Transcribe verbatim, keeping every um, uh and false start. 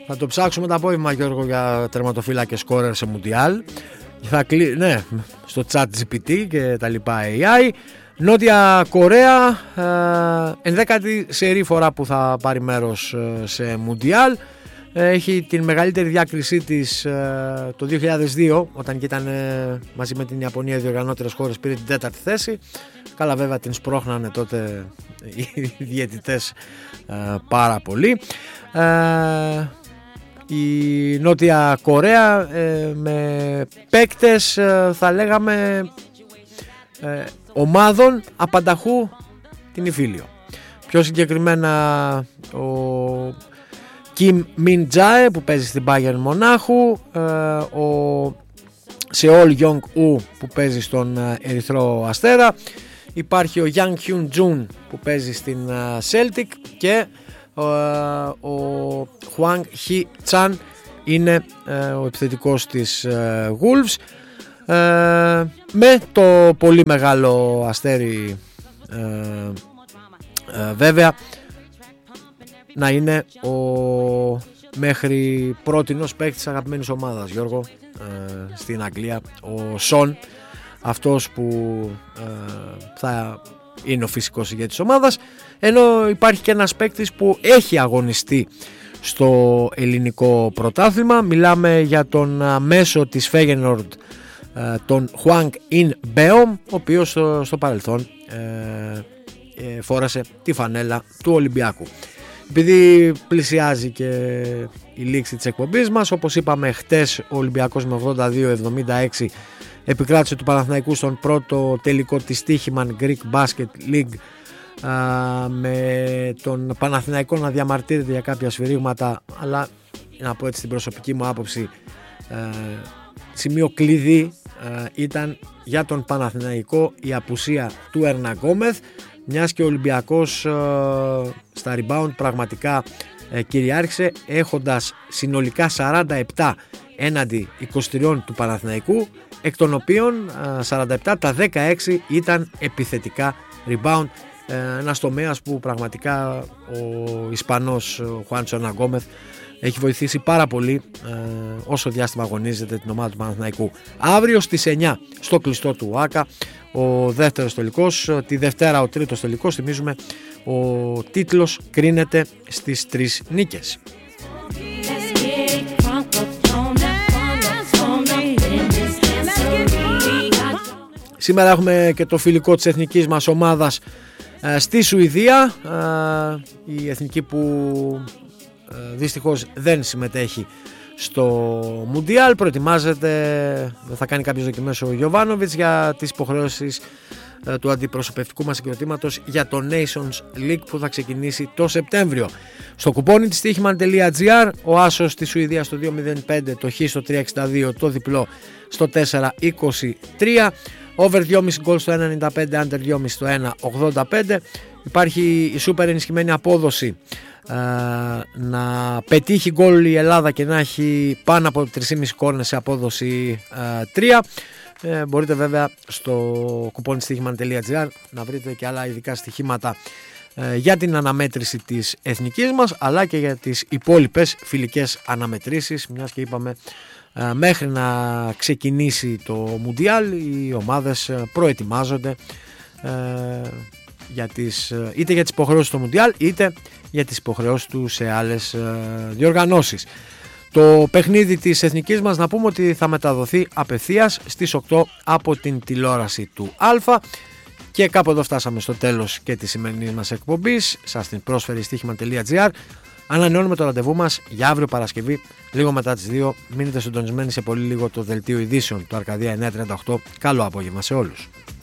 Θα το ψάξουμε το απόγευμα, Γιώργο, για τερματοφύλακες σκόρερ σε Μουντιάλ. Θα κλει... Ναι, στο chat τζι πι τι και τα λοιπά έι άι. Νότια Κορέα, ε, ενδέκατη σερί φορά που θα πάρει μέρος σε Μουντιάλ. Έχει την μεγαλύτερη διάκρισή της ε, το δύο χιλιάδες δύο, όταν και ήταν ε, μαζί με την Ιαπωνία διοργανώτερες χώρες, πήρε την τέταρτη θέση. Καλά, βέβαια την σπρώχνανε τότε οι διαιτητές ε, πάρα πολύ. Ε, η Νότια Κορέα ε, με παίκτες ε, θα λέγαμε ε, ομάδων απανταχού την Ιφίλιο. Πιο συγκεκριμένα ο Kim Min Jae που παίζει στην Bayern Μονάχου, ε, ο Seol Yong Woo που παίζει στον Ερυθρό Αστέρα, υπάρχει ο Yang Hyun Jun που παίζει στην Celtic και ε, ο Hwang Hee Chan είναι ε, ο επιθετικός της ε, Wolves, ε, με το πολύ μεγάλο αστέρι ε, ε, βέβαια να είναι ο μέχρι πρότινος παίκτης της αγαπημένης ομάδας, Γιώργο, ε, στην Αγγλία, ο Σον, αυτός που ε, θα είναι ο φυσικός ηγέτης της ομάδας, ενώ υπάρχει και ένας παίκτης που έχει αγωνιστεί στο ελληνικό πρωτάθλημα. Μιλάμε για τον μέσο της Feyenoord, ε, τον Hwang In Beom, ο οποίος στο, στο παρελθόν ε, ε, φόρασε τη φανέλα του Ολυμπιακού. Επειδή πλησιάζει και η λήξη της εκπομπής μας, όπως είπαμε χτες, ο Ολυμπιακός με ογδόντα δύο εβδομήντα έξι επικράτησε του Παναθηναϊκού στον πρώτο τελικό της Τύχημαν Greek Basket League, α, με τον Παναθηναϊκό να διαμαρτύρεται για κάποια σφυρίγματα, αλλά να πω έτσι την προσωπική μου άποψη, α, σημείο κλειδί α, ήταν για τον Παναθηναϊκό η απουσία του Ερναγκόμεθ, μιας και ο Ολυμπιακός ε, στα rebound πραγματικά ε, κυριάρχησε, έχοντας συνολικά σαράντα επτά έναντι είκοσι τρία του Παναθηναϊκού, εκ των οποίων ε, σαράντα επτά τα δεκαέξι ήταν επιθετικά rebound. Ε, ένας τομέας που πραγματικά ο Ισπανός Χουάντσο Ερναγκόμεθ έχει βοηθήσει πάρα πολύ ε, όσο διάστημα αγωνίζεται την ομάδα του Παναθηναϊκού. Αύριο στις εννιά στο κλειστό του ΟΑΚΑ ο δεύτερος τελικός, τη Δευτέρα ο τρίτος τελικός. Θυμίζουμε, ο τίτλος κρίνεται στις τρεις νίκες. Σήμερα έχουμε και το φιλικό της εθνικής μας ομάδας ε, στη Σουηδία, ε, η εθνική που ε, δυστυχώς δεν συμμετέχει στο Μουντιάλ. Προετοιμάζεται, θα κάνει κάποιες δοκιμές ο Γιοβάνοβιτς για τις υποχρεώσεις ε, του αντιπροσωπευτικού μας συγκροτήματος για το Nations League που θα ξεκινήσει το Σεπτέμβριο. Στο κουπόνι της στοίχημαν τελεία τζι άρ, ο άσος στη Σουηδία στο δύο μηδέν πέντε, το χ στο τρία εξήντα δύο, το διπλό στο τέσσερα είκοσι τρία, over δυόμισι γκολ στο ένα ενενήντα πέντε, under δυόμισι στο ένα ογδόντα πέντε. Υπάρχει η σούπερ ενισχυμένη απόδοση Uh, να πετύχει γκολ η Ελλάδα και να έχει πάνω από τρεις κόμμα πέντε κόρνες σε απόδοση uh, τρία. Uh, μπορείτε βέβαια στο κουπόνι στοίχημαν τελεία τζι άρ να βρείτε και άλλα ειδικά στοιχήματα uh, για την αναμέτρηση της εθνικής μας, αλλά και για τις υπόλοιπες φιλικές αναμετρήσεις, μιας και είπαμε uh, μέχρι να ξεκινήσει το Μουντιάλ οι ομάδες uh, προετοιμάζονται uh, για τις, είτε για τις υποχρεώσεις του Μουντιάλ είτε για τις υποχρεώσεις του σε άλλες ε, διοργανώσεις. Το παιχνίδι της εθνικής μας να πούμε ότι θα μεταδοθεί απευθείας στις οκτώ από την τηλεόραση του Α. Και κάπου εδώ φτάσαμε στο τέλος και της σημερινής μας εκπομπής. Σας την πρόσφερε η στοίχημαν τελεία τζι άρ. Ανανεώνουμε το ραντεβού μας για αύριο Παρασκευή λίγο μετά τις δύο. Μείνετε συντονισμένοι, σε πολύ λίγο το δελτίο ειδήσεων του Αρκαδία εννιακόσια τριάντα οκτώ. Καλό απόγευμα σε όλους.